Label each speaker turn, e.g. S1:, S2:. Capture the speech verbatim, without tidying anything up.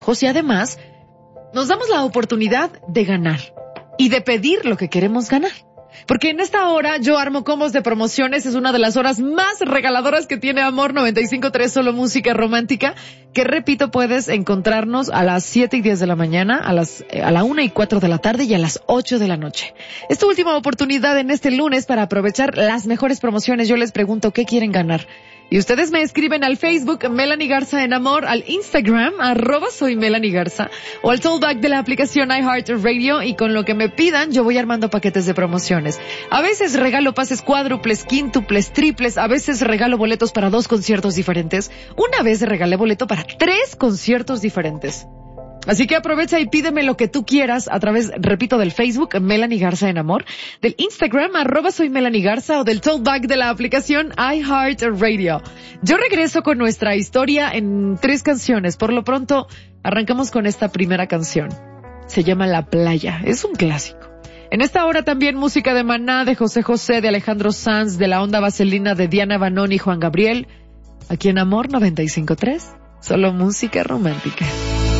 S1: y además nos damos la oportunidad de ganar y de pedir lo que queremos ganar. Porque en esta hora yo armo combos de promociones, es una de las horas más regaladoras que tiene Amor noventa y cinco punto tres, solo música romántica, que repito, puedes encontrarnos a las siete y diez de la mañana, a las a la una y cuatro de la tarde y a las ocho de la noche. Es tu última oportunidad en este lunes para aprovechar las mejores promociones. Yo les pregunto qué quieren ganar. Y ustedes me escriben al Facebook Melanie Garza en Amor, al Instagram arroba soy Melanie Garza o al tollback de la aplicación iHeartRadio, y con lo que me pidan yo voy armando paquetes de promociones. A veces regalo pases cuádruples, quíntuples, triples, a veces regalo boletos para dos conciertos diferentes. Una vez regalé boleto para tres conciertos diferentes. Así que aprovecha y pídeme lo que tú quieras a través, repito, del Facebook, Melanie Garza en Amor, del Instagram, arroba soy Melanie Garza, o del tollback de la aplicación iHeartRadio. Yo regreso con nuestra historia en tres canciones. Por lo pronto, arrancamos con esta primera canción. Se llama La Playa. Es un clásico. En esta hora también música de Maná, de José José, de Alejandro Sanz, de La Onda Vaselina, de Diana Banón y Juan Gabriel. Aquí en Amor noventa y cinco punto tres, solo música romántica.